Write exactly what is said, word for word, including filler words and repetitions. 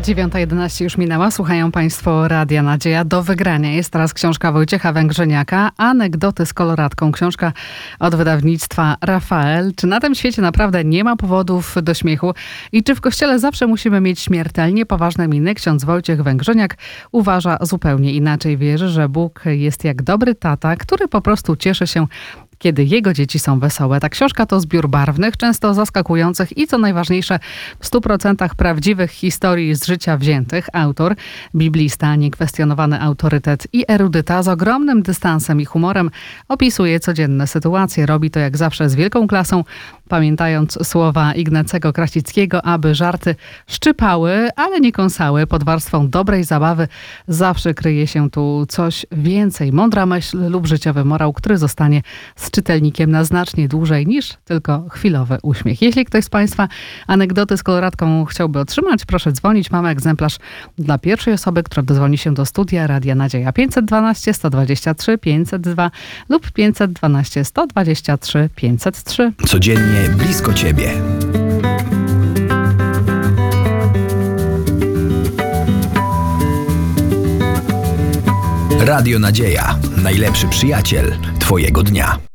dziewiąta jedenaście już minęła. Słuchają Państwo Radia Nadzieja. Do wygrania jest teraz książka Wojciecha Węgrzyniaka Anegdoty z koloratką. Książka od wydawnictwa Rafael. Czy na tym świecie naprawdę nie ma powodów do śmiechu? I czy w kościele zawsze musimy mieć śmiertelnie poważne miny? Ksiądz Wojciech Węgrzyniak uważa zupełnie inaczej. Wierzy, że Bóg jest jak dobry tata, który po prostu cieszy się, kiedy jego dzieci są wesołe. Ta książka to zbiór barwnych, często zaskakujących i co najważniejsze w stu procentach prawdziwych historii z życia wziętych. Autor, biblista, niekwestionowany autorytet i erudyta z ogromnym dystansem i humorem opisuje codzienne sytuacje. Robi to jak zawsze z wielką klasą, pamiętając słowa Ignacego Krasickiego, aby żarty szczypały, ale nie kąsały. Pod warstwą dobrej zabawy zawsze kryje się tu coś więcej. Mądra myśl lub życiowy morał, który zostanie z czytelnikiem na znacznie dłużej niż tylko chwilowy uśmiech. Jeśli ktoś z Państwa anegdoty z koloratką chciałby otrzymać, proszę dzwonić. Mamy egzemplarz dla pierwszej osoby, która dozwoni się do studia Radia Nadzieja. pięćset dwanaście sto dwadzieścia trzy pięćset dwa lub pięćset dwanaście sto dwadzieścia trzy pięćset trzy. Codziennie blisko Ciebie. Radio Nadzieja. Najlepszy przyjaciel Twojego dnia.